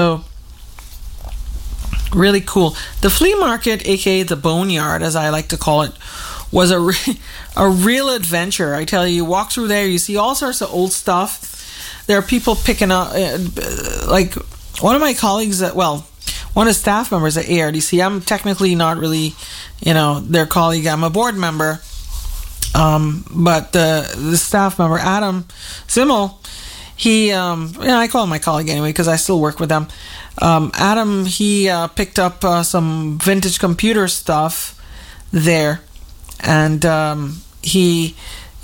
So really cool. The flea market, aka the boneyard, as I like to call it, was a real adventure. I tell you, you walk through there, you see all sorts of old stuff. There are people picking up, like one of my colleagues, one of the staff members at ARDC. I'm technically not really, their colleague. I'm a board member, but the staff member, Adam Zimmel, he, I call him my colleague anyway because I still work with them. Adam, he picked up some vintage computer stuff there, and he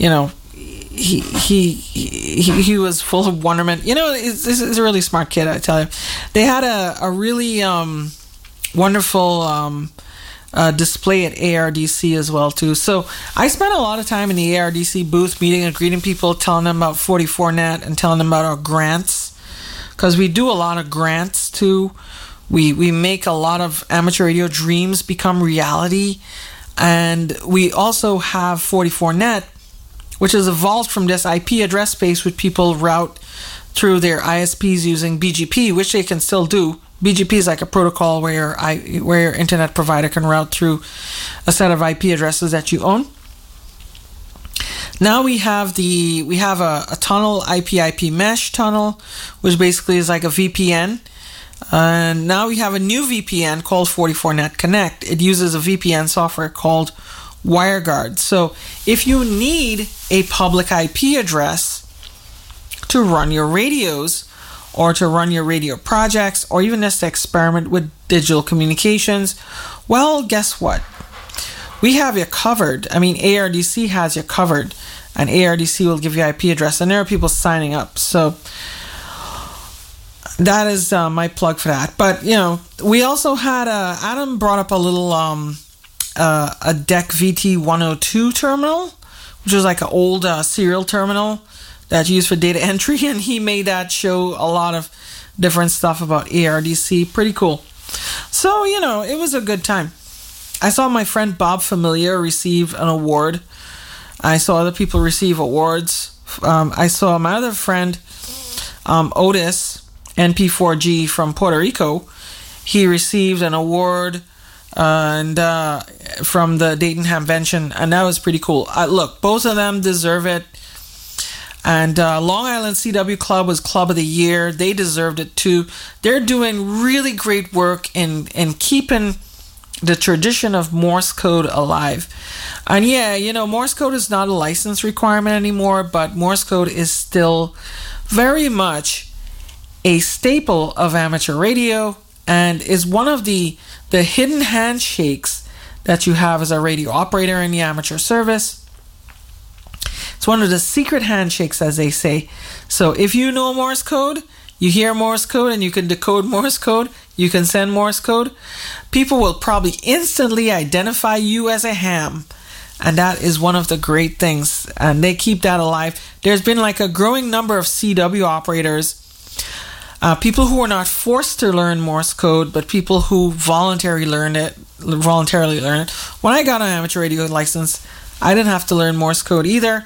was full of wonderment. This is a really smart kid, I tell you. They had a really wonderful display at ARDC as well too. So I spent a lot of time in the ARDC booth meeting and greeting people, telling them about 44net and telling them about our grants, because we do a lot of grants too. We make a lot of amateur radio dreams become reality, and we also have 44net, which is evolved from this IP address space which people route through their ISPs using BGP, which they can still do. BGP is like a protocol where your internet provider can route through a set of IP addresses that you own. Now we have a tunnel, IP mesh tunnel, which basically is like a VPN. And now we have a new VPN called 44net Connect. It uses a VPN software called WireGuard. So if you need a public IP address to run your radios, or to run your radio projects, or even just to experiment with digital communications, well, guess what? We have you covered. I mean, ARDC has you covered, and ARDC will give you IP address, and there are people signing up. So that is my plug for that. But, we also had Adam brought up a little a DEC VT102 terminal, which was like an old serial terminal that's used for data entry, and he made that show a lot of different stuff about ARDC. Pretty cool. So, it was a good time. I saw my friend Bob Familia receive an award. I saw other people receive awards. I saw my other friend, Otis, NP4G from Puerto Rico. He received an award and from the Dayton Hamvention, and that was pretty cool. Look, both of them deserve it. And Long Island CW Club was Club of the Year. They deserved it too. They're doing really great work in keeping the tradition of Morse code alive. And Morse code is not a license requirement anymore, but Morse code is still very much a staple of amateur radio, and is one of the hidden handshakes that you have as a radio operator in the amateur service. It's one of the secret handshakes, as they say. So if you know Morse code, you hear Morse code, and you can decode Morse code, you can send Morse code, people will probably instantly identify you as a ham. And that is one of the great things. And they keep that alive. There's been like a growing number of CW operators, people who are not forced to learn Morse code, but people who voluntarily learn it. When I got an amateur radio license, I didn't have to learn Morse code either.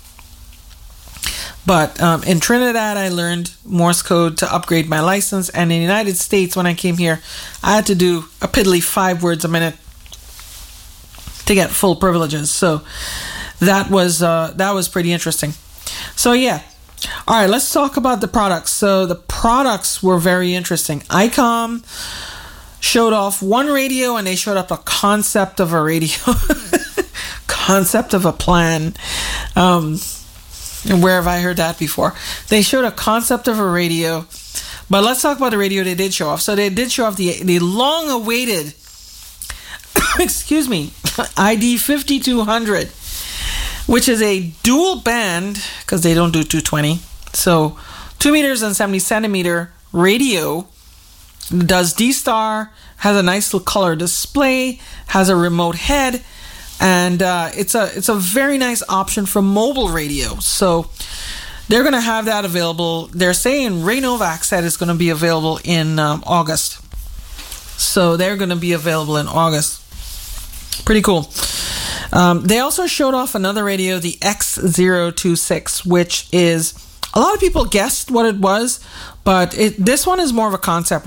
But in Trinidad, I learned Morse code to upgrade my license. And in the United States, when I came here, I had to do a piddly 5 words a minute to get full privileges. So that was pretty interesting. So yeah. All right, let's talk about the products. So the products were very interesting. ICOM showed off one radio, and they showed up a concept of a radio. Concept of a plan. And where have I heard that before? They showed a concept of a radio. But let's talk about the radio they did show off. So they did show off the long-awaited, excuse me, ID 5200, which is a dual band, because they don't do 220. So 2 meters and 70 centimeter radio, does D-Star, has a nice little color display, has a remote head, and it's a very nice option for mobile radio. So they're going to have that available. They're saying Ray Novak said it's going to be available in August. So they're going to be available in August. Pretty cool. They also showed off another radio, the X026, which is, a lot of people guessed what it was, but this one is more of a concept